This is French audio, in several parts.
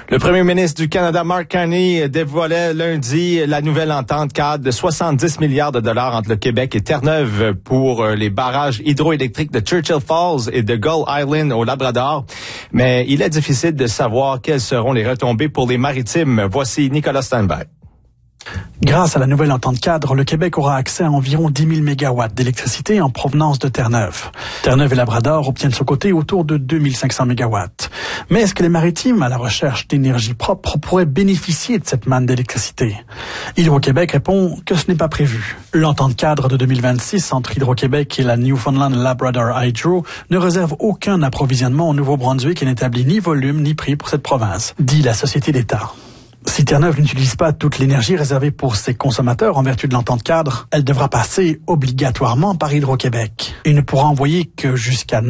Le premier ministre du Canada, Mark Carney, dévoilait lundi la nouvelle entente cadre de 70 milliards de dollars entre le Québec et Terre-Neuve pour les barrages hydroélectriques de Churchill Falls et de Gull Island au Labrador. Mais il est difficile de savoir quelles seront les retombées pour les maritimes. Voici Nicolas Steinberg. Grâce à la nouvelle entente cadre, le Québec aura accès à environ 10 000 mégawatts d'électricité en provenance de Terre-Neuve. Terre-Neuve et Labrador obtiennent de son côté autour de 2 500 mégawatts. Mais est-ce que les maritimes, à la recherche d'énergie propre, pourraient bénéficier de cette manne d'électricité? Hydro-Québec répond que ce n'est pas prévu. L'entente cadre de 2026 entre Hydro-Québec et la Newfoundland Labrador Hydro ne réserve aucun approvisionnement au Nouveau-Brunswick et n'établit ni volume ni prix pour cette province, dit la société d'État. Si Terre-Neuve n'utilise pas toute l'énergie réservée pour ses consommateurs en vertu de l'entente cadre, elle devra passer obligatoirement par Hydro-Québec. Il ne pourra envoyer que jusqu'à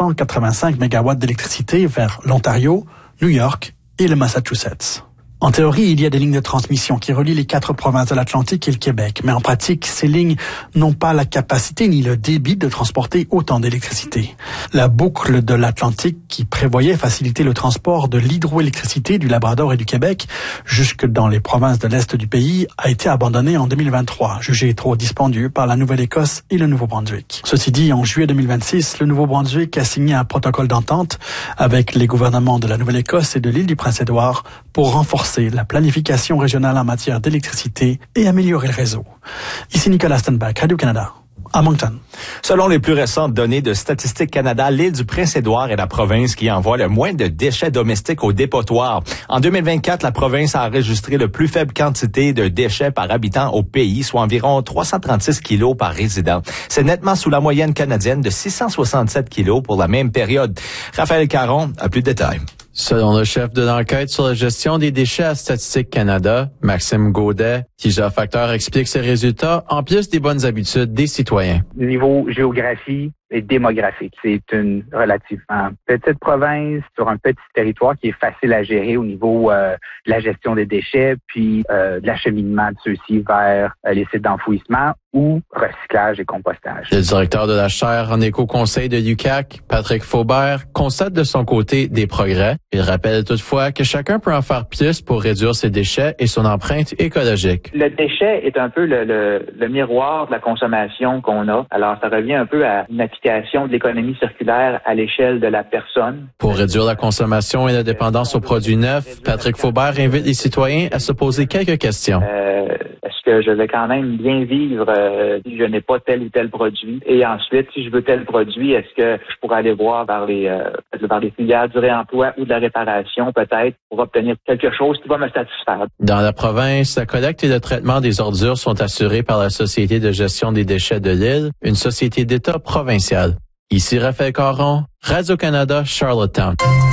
985 mégawatts d'électricité vers l'Ontario, New York et le Massachusetts. En théorie, il y a des lignes de transmission qui relient les 4 provinces de l'Atlantique et le Québec. Mais en pratique, ces lignes n'ont pas la capacité ni le débit de transporter autant d'électricité. La boucle de l'Atlantique, qui prévoyait faciliter le transport de l'hydroélectricité du Labrador et du Québec jusque dans les provinces de l'Est du pays, a été abandonnée en 2023, jugée trop dispendieux par la Nouvelle-Écosse et le Nouveau-Brunswick. Ceci dit, en juillet 2026, le Nouveau-Brunswick a signé un protocole d'entente avec les gouvernements de la Nouvelle-Écosse et de l'île du Prince-Édouard pour renforcer la planification régionale en matière d'électricité et améliorer le réseau. Ici Nicolas Steinberg, Radio-Canada, à Moncton. Selon les plus récentes données de Statistique Canada, l'île du Prince-Édouard est la province qui envoie le moins de déchets domestiques au dépotoir. En 2024, la province a enregistré le plus faible quantité de déchets par habitant au pays, soit environ 336 kilos par résident. C'est nettement sous la moyenne canadienne de 667 kilos pour la même période. Raphaël Caron a plus de détails. Selon le chef de l'enquête sur la gestion des déchets à Statistique Canada, Maxime Gaudet, plusieurs facteurs expliquent ces résultats, en plus des bonnes habitudes des citoyens. Niveau géographie et démographique, c'est une relativement petite province sur un petit territoire qui est facile à gérer au niveau de la gestion des déchets, puis de l'acheminement de ceux-ci vers les sites d'enfouissement ou recyclage et compostage. Le directeur de la chaire en éco-conseil de l'UQAC, Patrick Faubert, constate de son côté des progrès. Il rappelle toutefois que chacun peut en faire plus pour réduire ses déchets et son empreinte écologique. Le déchet est un peu le miroir de la consommation qu'on a. Alors, ça revient un peu à une application de l'économie circulaire à l'échelle de la personne. Pour réduire la consommation et la dépendance aux produits neufs, Patrick Faubert invite les citoyens à se poser quelques questions. Est-ce que je vais quand même bien vivre si je n'ai pas tel ou tel produit? Et ensuite, si je veux tel produit, est-ce que je pourrais aller voir vers les filières du réemploi ou de la réparation, peut-être, pour obtenir quelque chose qui va me satisfaire? Dans la province, la collecte et le traitement des ordures sont assurés par la Société de gestion des déchets de l'île, une société d'État provinciale. Ici Raphaël Caron, Radio-Canada, Charlottetown.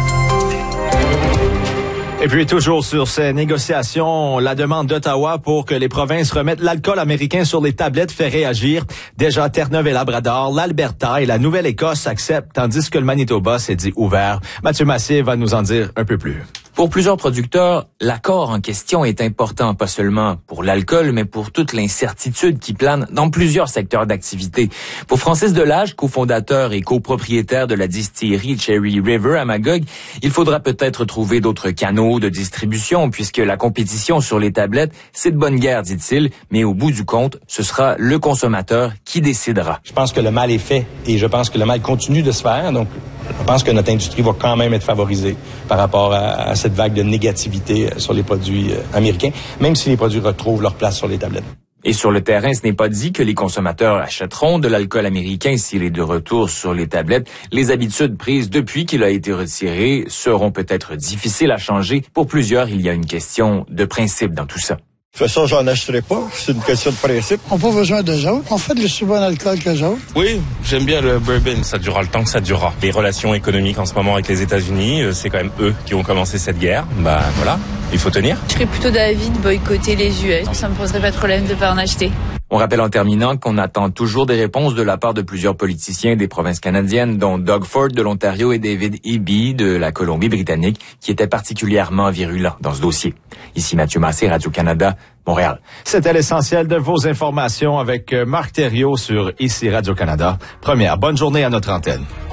Et puis toujours sur ces négociations, la demande d'Ottawa pour que les provinces remettent l'alcool américain sur les tablettes fait réagir. Déjà Terre-Neuve et Labrador, l'Alberta et la Nouvelle-Écosse acceptent, tandis que le Manitoba s'est dit ouvert. Mathieu Massé va nous en dire un peu plus. Pour plusieurs producteurs, l'accord en question est important, pas seulement pour l'alcool, mais pour toute l'incertitude qui plane dans plusieurs secteurs d'activité. Pour Francis Delage, cofondateur et copropriétaire de la distillerie Cherry River à Magog, il faudra peut-être trouver d'autres canaux de distribution, puisque la compétition sur les tablettes, c'est de bonne guerre, dit-il, mais au bout du compte, ce sera le consommateur qui décidera. Je pense que le mal est fait et je pense que le mal continue de se faire, donc je pense que notre industrie va quand même être favorisée par rapport à cette vague de négativité sur les produits américains, même si les produits retrouvent leur place sur les tablettes. Et sur le terrain, ce n'est pas dit que les consommateurs achèteront de l'alcool américain s'il est de retour sur les tablettes. Les habitudes prises depuis qu'il a été retiré seront peut-être difficiles à changer. Pour plusieurs, il y a une question de principe dans tout ça. De toute façon, j'en achèterai pas. C'est une question de principe. On n'a pas besoin d'eux autres. On fait de aussi bon alcool qu'eux autres. Oui, j'aime bien le bourbon. Ça durera le temps que ça durera. Les relations économiques en ce moment avec les États-Unis, c'est quand même eux qui ont commencé cette guerre. Bah voilà, il faut tenir. Je serais plutôt d'avis de boycotter les US. Ça me poserait pas de problème de pas en acheter. On rappelle en terminant qu'on attend toujours des réponses de la part de plusieurs politiciens des provinces canadiennes, dont Doug Ford de l'Ontario et David Eby de la Colombie-Britannique, qui étaient particulièrement virulents dans ce dossier. Ici Mathieu Massé, Radio-Canada, Montréal. C'était l'essentiel de vos informations avec Marc Thériault sur Ici Radio-Canada. Première, bonne journée à notre antenne.